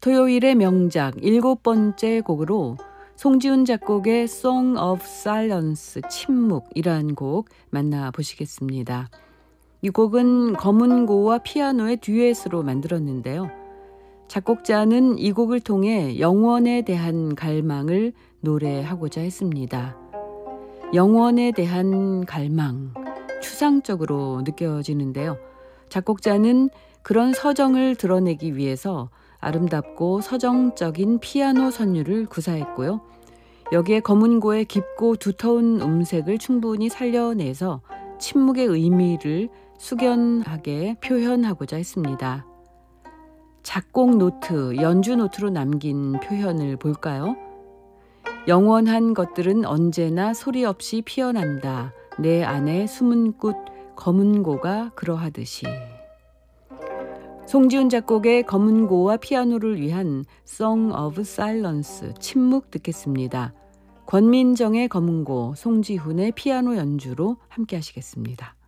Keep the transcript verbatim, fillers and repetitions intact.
토요일의 명작 일곱 번째 곡으로 송지훈 작곡의 Song of Silence, 침묵이란 곡 만나보시겠습니다. 이 곡은 검은고와 피아노의 듀엣으로 만들었는데요. 작곡자는 이 곡을 통해 영원에 대한 갈망을 노래하고자 했습니다. 영원에 대한 갈망, 추상적으로 느껴지는데요. 작곡자는 그런 서정을 드러내기 위해서 아름답고 서정적인 피아노 선율을 구사했고요. 여기에 검은고의 깊고 두터운 음색을 충분히 살려내서 침묵의 의미를 숙연하게 표현하고자 했습니다. 작곡 노트, 연주 노트로 남긴 표현을 볼까요? 영원한 것들은 언제나 소리 없이 피어난다. 내 안에 숨은 꽃 검은고가 그러하듯이. 송지훈 작곡의 검은고와 피아노를 위한 Song of Silence, 침묵 듣겠습니다. 권민정의 검은고, 송지훈의 피아노 연주로 함께 하시겠습니다.